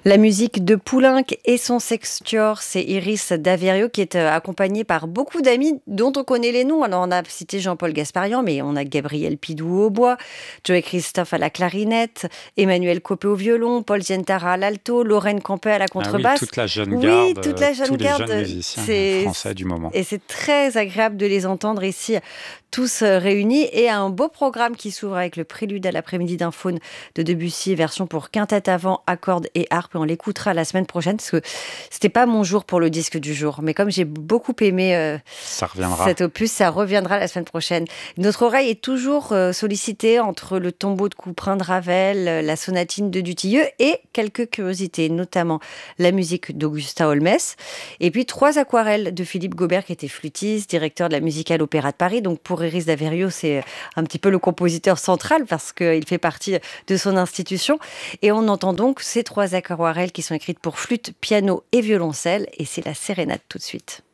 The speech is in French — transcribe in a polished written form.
La musique de Poulenc et son sextuor, c'est Iris Daverio qui est accompagnée par beaucoup d'amis dont on connaît les noms. Alors on a cité Jean-Paul Gasparian, mais on a Gabriel Pidou au bois, Joey Christophe à la clarinette, Emmanuel Copé au violon, Paul Zientara à l'alto, Lorraine Campet à la Ah oui, contrebasse. toute la jeune Oui, garde, toute la tous jeune les garde. jeunes musiciens C'est français du moment. et c'est très agréable de les entendre ici, tous réunis, et un beau programme qui s'ouvre avec le prélude à l'après-midi d'un faune de Debussy, version pour quintette à vent, à cordes et harpe. Et on l'écoutera la semaine prochaine parce que c'était pas mon jour pour le disque du jour. Mais comme j'ai beaucoup aimé Ça reviendra. cet opus, ça reviendra la semaine prochaine. Notre oreille est toujours sollicitée entre le tombeau de Couperin de Ravel, la sonatine de Dutilleux et quelques curiosités, notamment la musique d'Augusta Holmes. Et puis 3 aquarelles de Philippe Gaubert qui était flûtiste, directeur de la musique à l'Opéra de Paris. Donc pour Iris Daverio, c'est un petit peu le compositeur central parce qu'il fait partie de son institution. Et on entend donc ces 3 aquarelles qui sont écrites pour flûte, piano et violoncelle. Et c'est la sérénade tout de suite.